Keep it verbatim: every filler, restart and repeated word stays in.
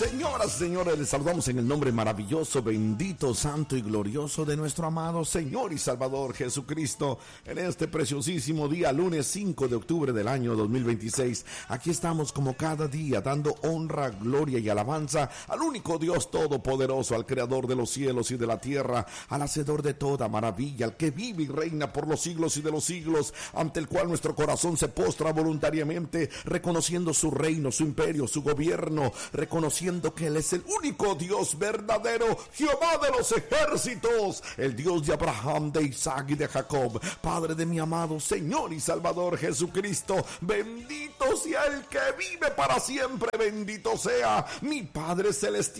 Señoras, señores, les saludamos en el nombre maravilloso, bendito, santo y glorioso de nuestro amado Señor y Salvador Jesucristo. En este preciosísimo día, lunes cinco de octubre del año dos mil veintiséis, aquí estamos como cada día dando honra, gloria y alabanza al único Dios todopoderoso, al creador de los cielos y de la tierra, al hacedor de toda maravilla, al que vive y reina por los siglos y de los siglos, ante el cual nuestro corazón se postra voluntariamente, reconociendo su reino, su imperio, su gobierno, reconociendo que Él es el único Dios verdadero, Jehová de los ejércitos, el Dios de Abraham, de Isaac y de Jacob, Padre de mi amado Señor y Salvador Jesucristo. Bendito sea el que vive para siempre, bendito sea mi Padre celestial